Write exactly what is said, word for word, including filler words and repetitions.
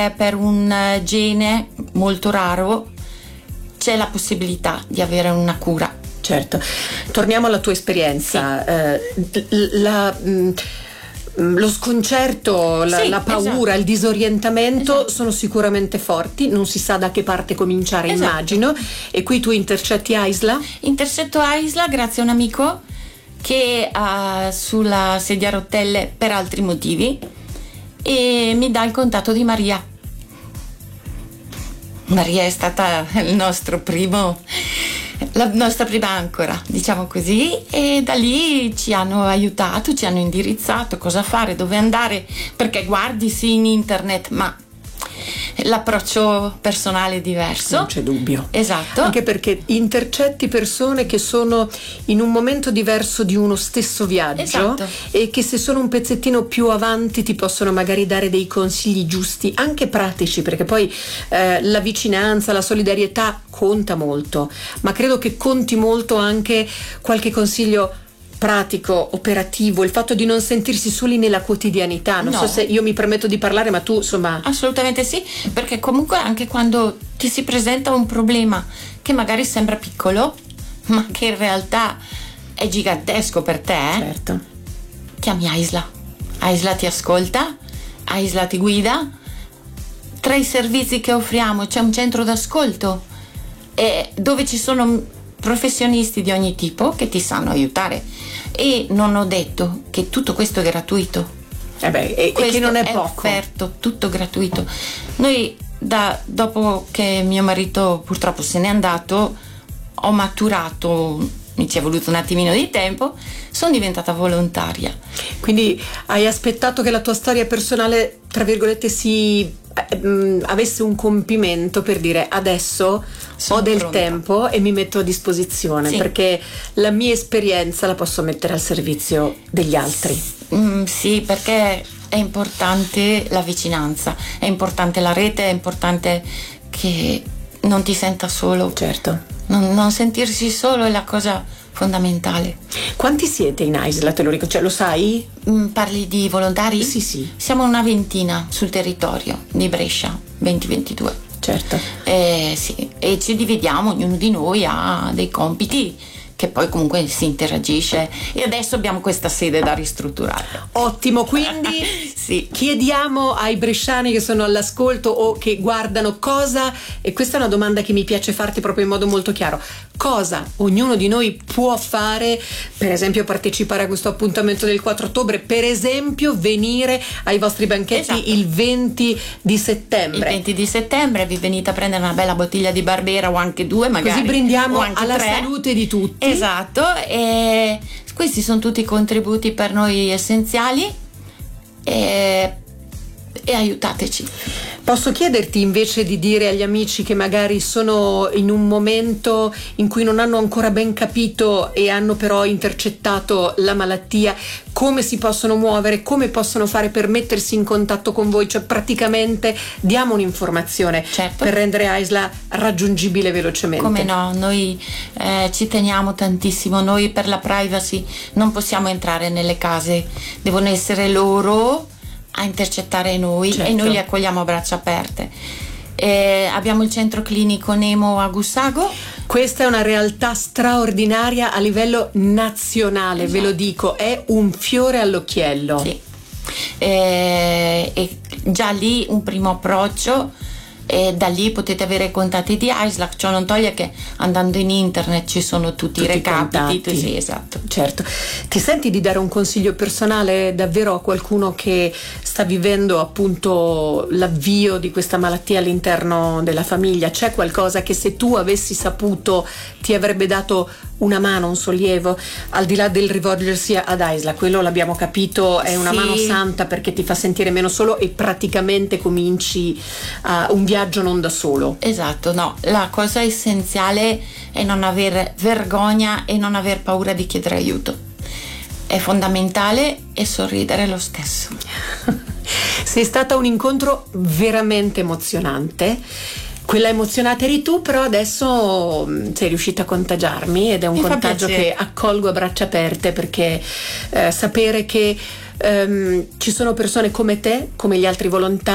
per un gene molto raro c'è la possibilità di avere una cura. Certo. Torniamo alla tua esperienza. Sì. Eh, la, mh, lo sconcerto, la, sì, la paura, esatto, il disorientamento, esatto, sono sicuramente forti, non si sa da che parte cominciare, esatto, immagino. E qui tu intercetti Aisla? Intercetto Aisla grazie a un amico che ha sulla sedia a rotelle per altri motivi e mi dà il contatto di Maria. Maria è stata il nostro primo, la nostra prima ancora, diciamo così, e da lì ci hanno aiutato, ci hanno indirizzato cosa fare, dove andare, perché guardi sì in internet, ma l'approccio personale è diverso. Non c'è dubbio. Esatto. Anche perché intercetti persone che sono in un momento diverso di uno stesso viaggio, esatto, e che se sono un pezzettino più avanti ti possono magari dare dei consigli giusti, anche pratici, perché poi eh, la vicinanza, la solidarietà conta molto, ma credo che conti molto anche qualche consiglio pratico, operativo, il fatto di non sentirsi soli nella quotidianità. Non no. so se io mi permetto di parlare, ma tu insomma. Assolutamente sì, perché comunque anche quando ti si presenta un problema che magari sembra piccolo, ma che in realtà è gigantesco per te, certo, chiami Aisla. Aisla ti ascolta, Aisla ti guida. Tra i servizi che offriamo c'è un centro d'ascolto eh, dove ci sono professionisti di ogni tipo che ti sanno aiutare, e non ho detto che tutto questo è gratuito. Eh beh, e, e che non è, è poco. Offerto, tutto gratuito. Noi da, dopo che mio marito purtroppo se n'è andato, ho maturato, mi ci è voluto un attimino di tempo, sono diventata volontaria. Quindi hai aspettato che la tua storia personale, tra virgolette, si eh, avesse un compimento per dire adesso sono ho del pronta. tempo e mi metto a disposizione, sì, perché la mia esperienza la posso mettere al servizio degli altri. Mm, sì, perché è importante la vicinanza, è importante la rete, è importante che non ti senta solo. Certo. Non, non sentirsi solo è la cosa fondamentale. Quanti siete in Aisla, te lo ricordo? Cioè, lo sai? Mm, parli di volontari? Sì, sì. Siamo una ventina sul territorio di Brescia, venti ventidue. Certo. Eh, sì, e ci dividiamo, ognuno di noi ha dei compiti che poi comunque si interagisce, e adesso abbiamo questa sede da ristrutturare. Ottimo, quindi sì, chiediamo ai bresciani che sono all'ascolto o che guardano cosa, e questa è una domanda che mi piace farti proprio in modo molto chiaro, cosa ognuno di noi può fare, per esempio partecipare a questo appuntamento del quattro ottobre, per esempio venire ai vostri banchetti, esatto, il venti di settembre. Il venti di settembre vi venite a prendere una bella bottiglia di Barbera o anche due magari. Così brindiamo alla tre. salute di tutti. Esatto, e questi sono tutti contributi per noi essenziali, e, e aiutateci. Posso chiederti invece di dire agli amici che magari sono in un momento in cui non hanno ancora ben capito e hanno però intercettato la malattia, come si possono muovere, come possono fare per mettersi in contatto con voi? Cioè praticamente diamo un'informazione, certo, per rendere Aisla raggiungibile velocemente. Come no, noi eh, ci teniamo tantissimo, noi per la privacy non possiamo entrare nelle case, devono essere loro a intercettare noi, certo, e noi li accogliamo a braccia aperte. Eh, abbiamo il centro clinico Nemo a Gussago. Questa è una realtà straordinaria a livello nazionale, esatto, ve lo dico, è un fiore all'occhiello. Sì. Eh, e già lì un primo approccio, e da lì potete avere i contatti di Aisla. Ciò non toglie che andando in internet ci sono tutti, tutti i recapiti. Sì, esatto. Certo. Ti senti di dare un consiglio personale davvero a qualcuno che sta vivendo appunto l'avvio di questa malattia all'interno della famiglia? C'è qualcosa che se tu avessi saputo ti avrebbe dato una mano, un sollievo, al di là del rivolgersi ad Aisla? Quello l'abbiamo capito, è una sì. mano santa, perché ti fa sentire meno solo e praticamente cominci a un viaggio non da solo. Esatto, no, la cosa essenziale è non aver vergogna e non aver paura di chiedere aiuto. È fondamentale, e sorridere lo stesso. Sei stata un incontro veramente emozionante. Quella emozionata eri tu, però adesso sei riuscita a contagiarmi, ed è un Mi contagio che accolgo a braccia aperte, perché eh, sapere che ehm, ci sono persone come te, come gli altri volontari,